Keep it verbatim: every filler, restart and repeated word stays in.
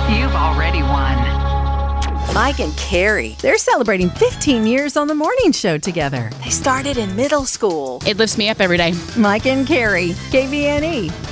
You've already won. Mike and Carrie, they're celebrating fifteen years on the morning show together. They started in middle school. It lifts me up every day. Mike and Carrie, K V N E.